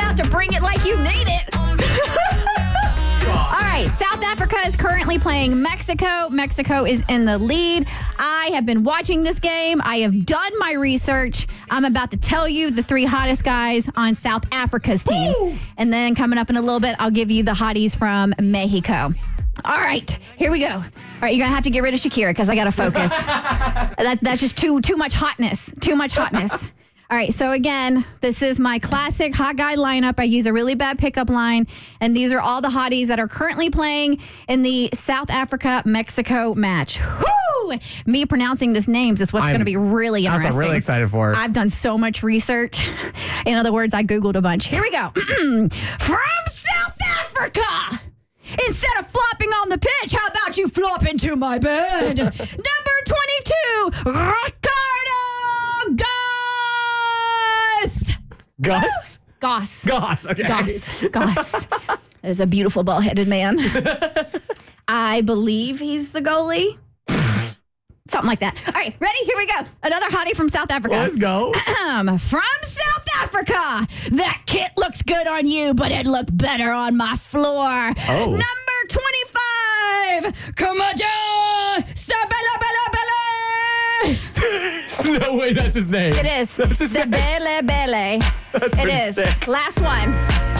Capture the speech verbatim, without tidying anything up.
about to bring it like you need it. All right, South Africa is currently playing Mexico. Mexico is in the lead. I have been watching this game. I have done my research. I'm about to tell you the three hottest guys on South Africa's team. Woo! And then coming up in a little bit, I'll give you the hotties from Mexico. All right, here we go. All right, you're going to have to get rid of Shakira because I got to focus. that, that's just too too much hotness. Too much hotness. All right, so again, this is my classic hot guy lineup. I use a really bad pickup line, and these are all the hotties that are currently playing in the South Africa-Mexico match. Woo! Me pronouncing these names is what's going to be really interesting. I'm really excited for it. I've done so much research. In other words, I Googled a bunch. Here we go. From South Africa! Instead of flopping on the pitch, how about you flop into my bed? Number twenty-two, Ricardo Goss. Gus? Goss. Goss, okay. Goss. Goss. That is a beautiful ball-headed man. I believe he's the goalie. Something like that. All right, ready? Here we go. Another hottie from South Africa. Let's go. From South Africa. That kit looks good on you, but it looked better on my floor. Oh. Number twenty-five. Kamaja Sabelabelabele. No way, that's his name. It is. That's his name. Sebelebele. That's It pretty is. sick. Last one.